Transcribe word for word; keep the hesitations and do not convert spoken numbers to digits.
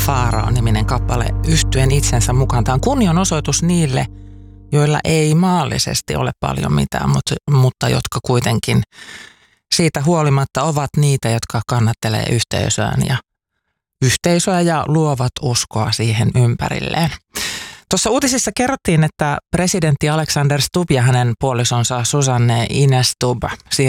Faarao-niminen kappale yhtyen itsensä mukaan. Tämä on kunnianosoitus niille, joilla ei maallisesti ole paljon mitään, mutta, mutta jotka kuitenkin siitä huolimatta ovat niitä, jotka kannattelee yhteisöään ja yhteisöä ja luovat uskoa siihen ympärilleen. Tuossa uutisissa kerrottiin, että presidentti Alexander Stubb ja hänen puolisonsa Susanne Ines Stubb